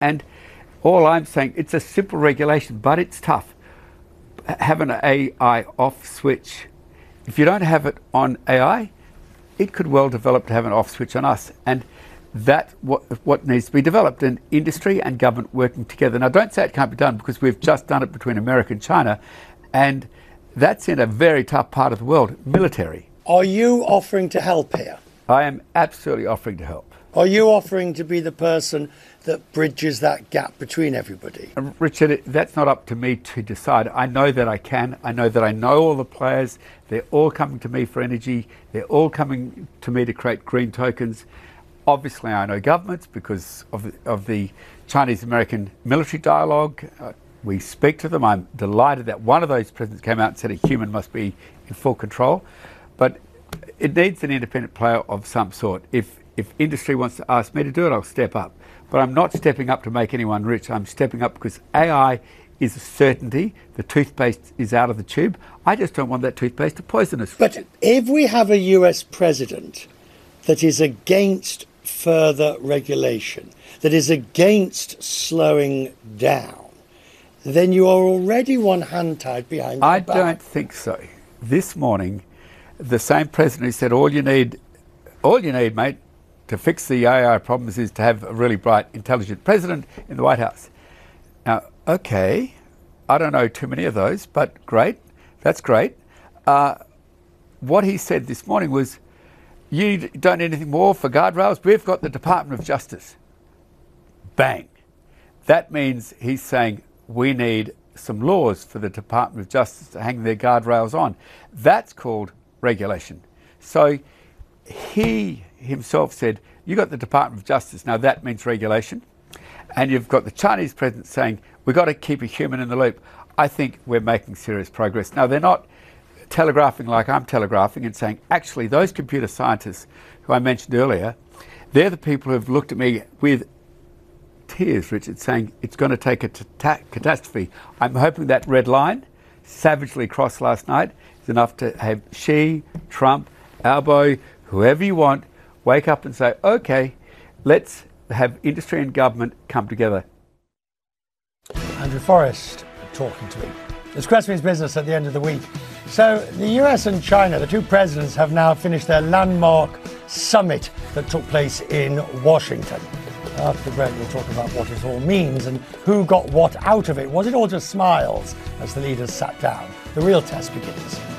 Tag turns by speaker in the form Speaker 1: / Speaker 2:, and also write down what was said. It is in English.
Speaker 1: And all I'm saying, it's a simple regulation, but it's tough. Have an AI off switch. If you don't have it on AI, it could well develop to have an off switch on us. And that's what needs to be developed, in industry and government working together. Now, don't say it can't be done, because we've just done it between America and China, and that's in a very tough part of the world, military.
Speaker 2: Are you offering to help here?
Speaker 1: I am absolutely offering to help.
Speaker 2: Are you offering to be the person that bridges that gap between everybody?
Speaker 1: Richard, that's not up to me to decide. I know that I can. I know that I know all the players. They're all coming to me for energy. They're all coming to me to create green tokens. Obviously, I know governments because of the Chinese-American military dialogue. We speak to them. I'm delighted that one of those presidents came out and said a human must be in full control. But it needs an independent player of some sort. If industry wants to ask me to do it, I'll step up. But I'm not stepping up to make anyone rich. I'm stepping up because AI is a certainty. The toothpaste is out of the tube. I just don't want that toothpaste to poison us.
Speaker 2: But if we have a US president that is against further regulation, that is against slowing down, then you are already one hand tied behind your back.
Speaker 1: I don't think so. This morning, the same president who said all you need, mate, to fix the AI problems is to have a really bright, intelligent president in the White House. Now, okay, I don't know too many of those, but great, that's great. What he said this morning was, you don't need anything more for guardrails, we've got the Department of Justice. Bang. That means he's saying we need some laws for the Department of Justice to hang their guardrails on. That's called regulation. So he himself said, you got the Department of Justice, now that means regulation. And you've got the Chinese president saying, we've got to keep a human in the loop. I think we're making serious progress. Now, they're not telegraphing like I'm telegraphing and saying, actually, those computer scientists who I mentioned earlier, they're the people who've looked at me with tears, Richard, saying it's going to take a catastrophe. I'm hoping that red line, savagely crossed last night, is enough to have Xi, Trump, Albo, whoever you want, wake up and say, okay, let's have industry and government come together.
Speaker 2: Andrew Forrest talking to me. It's Cressman's Business at the end of the week. So the US and China, the two presidents, have now finished their landmark summit that took place in Washington. After the break, we'll talk about what it all means and who got what out of it. Was it all just smiles as the leaders sat down? The real test begins.